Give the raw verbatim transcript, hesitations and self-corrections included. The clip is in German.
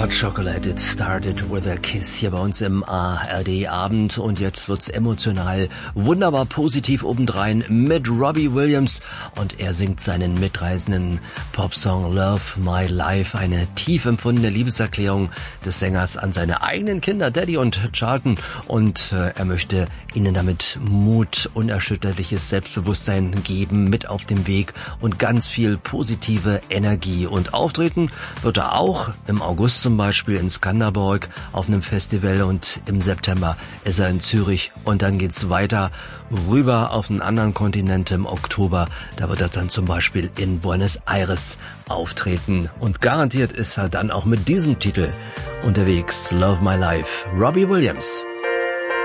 Hot Chocolate, it started with a kiss hier bei uns im A R D-Abend und jetzt wird's emotional, wunderbar positiv obendrein mit Robbie Williams und er singt seinen mitreißenden Popsong Love My Life, eine tief empfundene Liebeserklärung des Sängers an seine eigenen Kinder, Daddy und Charlton, und äh, er möchte ihnen damit Mut, unerschütterliches Selbstbewusstsein geben, mit auf dem Weg und ganz viel positive Energie, und auftreten wird er auch im August zum Beispiel in Skanderborg auf einem Festival, und im September ist er in Zürich und dann geht's weiter rüber auf einen anderen Kontinent im Oktober. Da wird er dann zum Beispiel in Buenos Aires auftreten und garantiert ist er dann auch mit diesem Titel unterwegs. Love My Life, Robbie Williams.